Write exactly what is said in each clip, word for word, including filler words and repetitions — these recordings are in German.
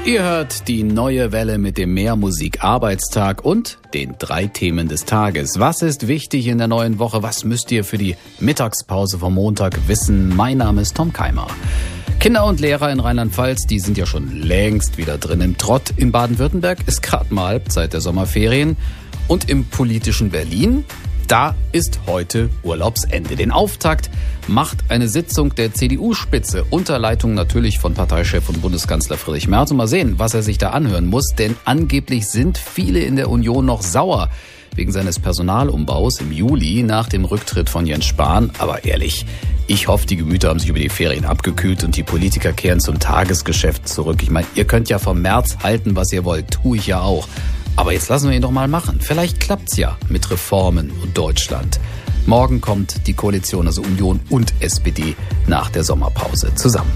Ihr hört die neue Welle mit dem Mehrmusik-Arbeitstag und den drei Themen des Tages. Was ist wichtig in der neuen Woche? Was müsst ihr für die Mittagspause vom Montag wissen? Mein Name ist Tom Keimer. Kinder und Lehrer in Rheinland-Pfalz, die sind ja schon längst wieder drin im Trott. In Baden-Württemberg ist gerade mal Halbzeit der Sommerferien. Und im politischen Berlin, da ist heute Urlaubsende. Den Auftakt macht eine Sitzung der C D U-Spitze unter Leitung natürlich von Parteichef und Bundeskanzler Friedrich Merz. Und mal sehen, was er sich da anhören muss, denn angeblich sind viele in der Union noch sauer wegen seines Personalumbaus im Juli nach dem Rücktritt von Jens Spahn. Aber ehrlich, ich hoffe, die Gemüter haben sich über die Ferien abgekühlt und die Politiker kehren zum Tagesgeschäft zurück. Ich meine, ihr könnt ja vom Merz halten, was ihr wollt, tue ich ja auch. Aber jetzt lassen wir ihn doch mal machen. Vielleicht klappt's ja mit Reformen und Deutschland. Morgen kommt die Koalition, also Union und S P D, nach der Sommerpause zusammen.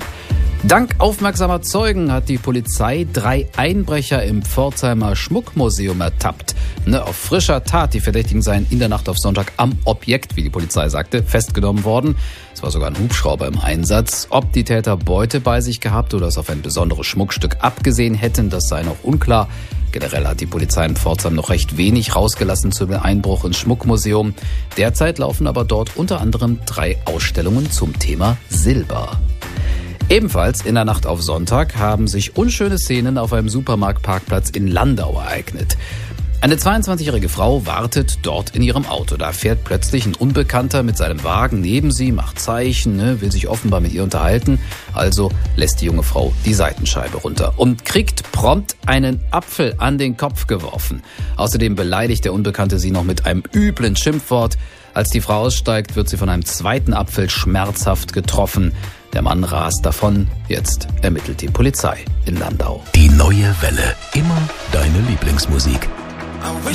Dank aufmerksamer Zeugen hat die Polizei drei Einbrecher im Pforzheimer Schmuckmuseum ertappt. Ne, auf frischer Tat, die Verdächtigen seien in der Nacht auf Sonntag am Objekt, wie die Polizei sagte, festgenommen worden. Es war sogar ein Hubschrauber im Einsatz. Ob die Täter Beute bei sich gehabt oder es auf ein besonderes Schmuckstück abgesehen hätten, das sei noch unklar. Generell hat die Polizei in Pforzheim noch recht wenig rausgelassen zum Einbruch ins Schmuckmuseum. Derzeit laufen aber dort unter anderem drei Ausstellungen zum Thema Silber. Ebenfalls in der Nacht auf Sonntag haben sich unschöne Szenen auf einem Supermarktparkplatz in Landau ereignet. Eine zweiundzwanzigjährige Frau wartet dort in ihrem Auto. Da fährt plötzlich ein Unbekannter mit seinem Wagen neben sie, macht Zeichen, ne, will sich offenbar mit ihr unterhalten. Also lässt die junge Frau die Seitenscheibe runter und kriegt prompt einen Apfel an den Kopf geworfen. Außerdem beleidigt der Unbekannte sie noch mit einem üblen Schimpfwort. Als die Frau aussteigt, wird sie von einem zweiten Apfel schmerzhaft getroffen. Der Mann rast davon. Jetzt ermittelt die Polizei in Landau. Die neue Welle. Immer deine Lieblingsmusik.